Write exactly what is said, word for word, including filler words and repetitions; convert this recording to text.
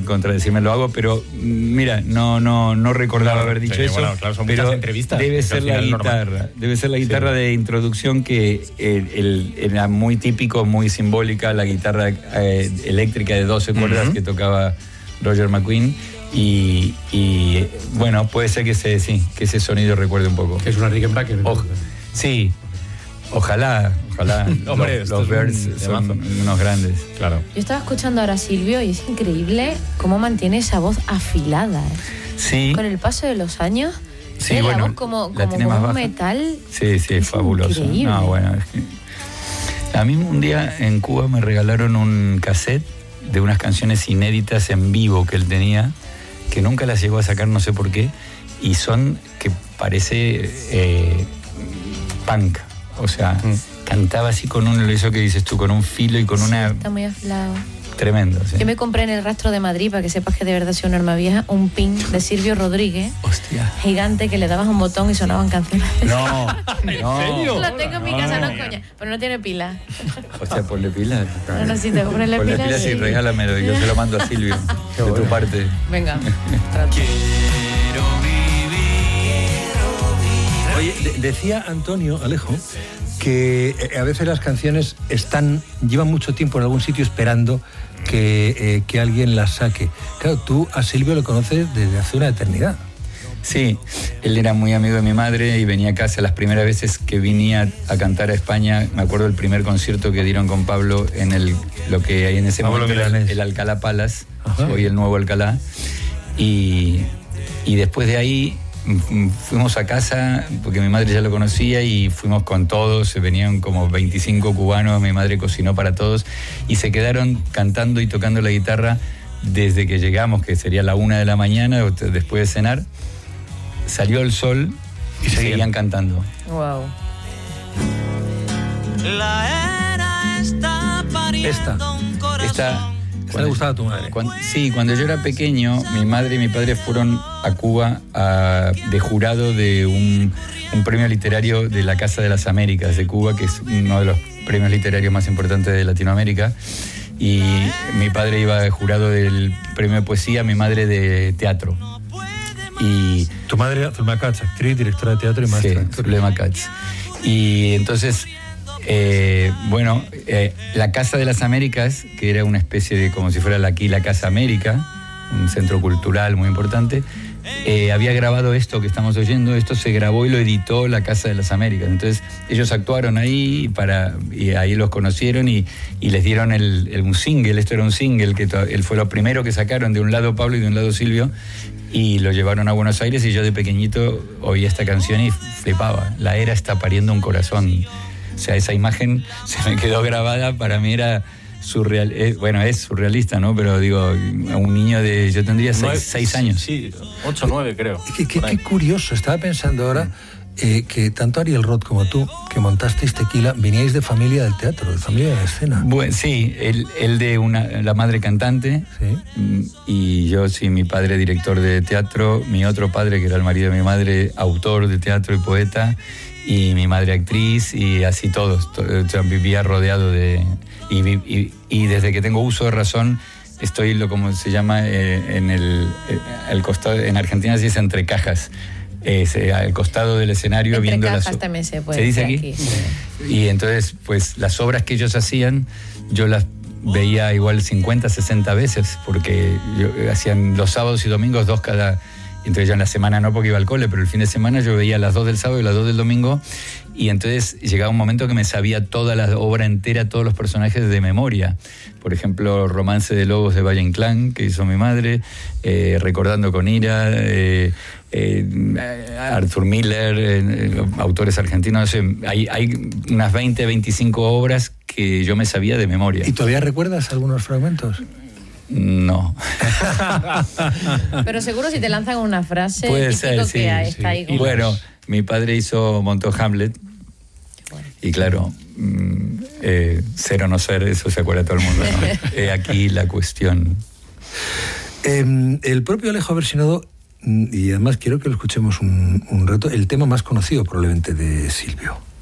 contradecirme, lo hago, pero mira, no no no recordaba claro, haber dicho pero, eso. Bueno, claro, son pero muchas entrevistas. Debe ser la guitarra, normal. debe ser la guitarra sí. de introducción que el, el, era muy típico, muy simbólica, la guitarra eh, eléctrica de doce cuerdas uh-huh. que tocaba Roger McGuinn. Y, y bueno, puede ser que ese, sí, que ese sonido recuerde un poco. Es una Rickenbacker. O, sí, ojalá, ojalá. Hombre, los los Birds un son unos grandes. Claro. Yo estaba escuchando ahora a Silvio y es increíble cómo mantiene esa voz afilada. ¿eh? Sí. Con el paso de los años, sí, ¿eh? bueno, la voz como, como, como un metal. Sí, sí, es fabuloso. Increíble. No, bueno, es que... A mí un día en Cuba me regalaron un cassette de unas canciones inéditas en vivo que él tenía, que nunca las llegó a sacar, no sé por qué, y son que parece eh, punk, o sea, mm. cantaba así con un, eso que dices tú, con un filo y con sí, una... Está muy afilado. Tremendo, sí. Yo me compré en el Rastro de Madrid, para que sepas que de verdad soy una arma vieja, un pin de Silvio Rodríguez. Hostia. Gigante, que le dabas un botón y sonaban canciones. No, ¿en no. serio? Lo tengo en mi casa, no, coña, pero no tiene pila. Hostia, ponle pila. No, no, sí, tengo que ponerle ponle pila. pila, sí, sí, regálamelo, yo se lo mando a Silvio, de bueno. tu parte. Venga. Quiero vivir. Oye, de- decía Antonio Alejo que eh, a veces las canciones están llevan mucho tiempo en algún sitio esperando que, eh, que alguien las saque. Claro, tú a Silvio lo conoces desde hace una eternidad. Sí, él era muy amigo de mi madre y venía a casa las primeras veces que venía a cantar a España. Me acuerdo del primer concierto que dieron con Pablo en el lo que hay en ese Pablo momento era el, el Alcalá Palace, Ajá. hoy el nuevo Alcalá. Y, y después de ahí fuimos a casa, porque mi madre ya lo conocía, y fuimos con todos, se venían como veinticinco cubanos, mi madre cocinó para todos, y se quedaron cantando y tocando la guitarra desde que llegamos, que sería la una de la mañana, después de cenar. Salió el sol y, y seguían. seguían cantando. Wow. La era está pariendo Esta. un corazón. Esta, ¿Te le gustaba a tu madre? Cuando, sí, cuando yo era pequeño, mi madre y mi padre fueron a Cuba a, de jurado de un, un premio literario de la Casa de las Américas de Cuba, que es uno de los premios literarios más importantes de Latinoamérica. Y mi padre iba de jurado del premio de poesía, mi madre de teatro. Y tu madre era Zulema Katz, actriz, directora de teatro y maestra. Sí, Zulema Katz. Y entonces... Eh, bueno, eh, la Casa de las Américas, que era una especie de, como si fuera aquí la Casa América, un centro cultural muy importante, eh, había grabado esto que estamos oyendo, esto se grabó y lo editó la Casa de las Américas. Entonces ellos actuaron ahí para, y ahí los conocieron y, y les dieron el, el, un single, esto era un single, que to, él fue lo primero que sacaron, de un lado Pablo y de un lado Silvio, y lo llevaron a Buenos Aires y yo de pequeñito oía esta canción y flipaba. La era está pariendo un corazón. O sea, esa imagen se me quedó grabada, para mí era surreal, es, bueno, es surrealista, ¿no? Pero digo, a un niño de, yo tendría seis, nueve, seis años. Sí, ocho, nueve creo. Qué, qué, qué curioso, estaba pensando ahora eh, que tanto Ariel Roth como tú, que montasteis Tequila, veníais de familia del teatro, de familia de la escena. Bueno, sí, él, él de una, la madre cantante, ¿sí? Y yo sí, mi padre director de teatro, mi otro padre, que era el marido de mi madre, autor de teatro y poeta, y mi madre actriz, y así todos. O sea, vivía rodeado de... Y, y, y desde que tengo uso de razón, estoy, lo como se llama, eh, en el, eh, el costado, en Argentina se dice entre cajas, eh, al costado del escenario, entre viendo cajas las... también se puede ¿Se dice aquí? aquí sí. Y entonces, pues, las obras que ellos hacían, yo las veía igual cincuenta, sesenta veces, porque yo, hacían los sábados y domingos dos cada... Entonces yo en la semana no, porque iba al cole, pero el fin de semana yo veía las dos del sábado y las dos del domingo, y entonces llegaba un momento que me sabía toda la obra entera, todos los personajes de memoria. Por ejemplo, Romance de Lobos de Valle Inclán, que hizo mi madre, eh, Recordando con Ira, eh, eh, Arthur Miller, eh, autores argentinos, no sé, hay, hay unas veinte, veinticinco obras que yo me sabía de memoria. ¿Y todavía recuerdas algunos fragmentos? No. Pero seguro si te lanzan una frase, puede ser, sí, que sí. está ahí como... Bueno, mi padre hizo, montó Hamlet, bueno. Y claro, mm, eh, ser o no ser, eso se acuerda todo el mundo, ¿no? eh, aquí la cuestión. Eh, el propio Alejo ha versionado, y además quiero que lo escuchemos un, un rato, el tema más conocido probablemente de Silvio.